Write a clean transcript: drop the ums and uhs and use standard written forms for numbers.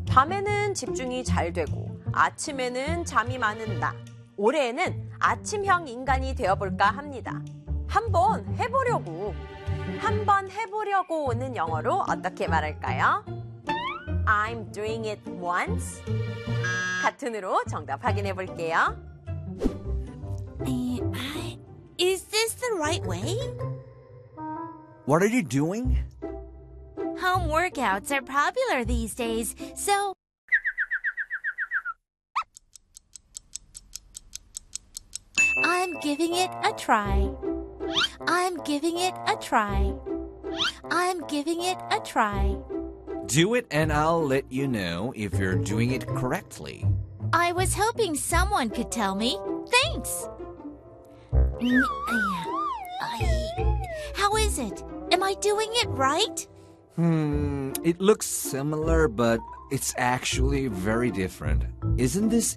밤에는 집중이 잘 되고 아침에는 잠이 많은 나. 올해에는 아침형 인간이 되어볼까 합니다. 한번 해보려고는 영어로 어떻게 말할까요? I'm doing it once. 카툰으로 정답 확인해 볼게요. Is this the right way? What are you doing? Home workouts are popular these days, so I'm giving it a try. I'm giving it a try. I'm giving it a try. Do it and I'll let you know if you're doing it correctly. I was hoping someone could tell me. Thanks. How is it? Am I doing it right? It looks similar, but it's actually very different. Isn't this